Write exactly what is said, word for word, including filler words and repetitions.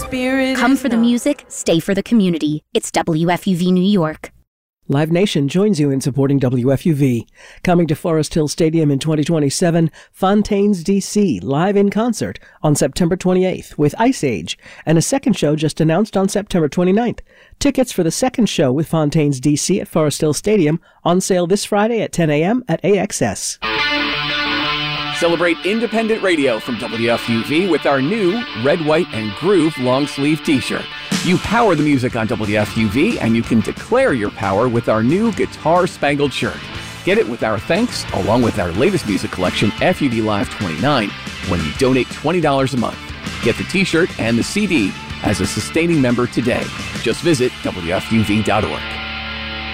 spirit Come is for the not- music, stay for the community. It's W F U V New York. Live Nation joins you in supporting W F U V. Coming to Forest Hill Stadium in twenty twenty-seven, Fontaines D C live in concert on September twenty-eighth with Ice Age, and a second show just announced on September twenty-ninth. Tickets for the second show with Fontaines D C at Forest Hill Stadium on sale this Friday at ten a.m. at A X S. Celebrate independent radio from W F U V with our new Red, White, and Groove long sleeve t-shirt. You power the music on W F U V, and you can declare your power with our new Guitar Spangled shirt. Get it with our thanks, along with our latest music collection, F U V Live twenty-nine, when you donate twenty dollars a month. Get the t-shirt and the C D as a sustaining member today. Just visit W F U V dot org.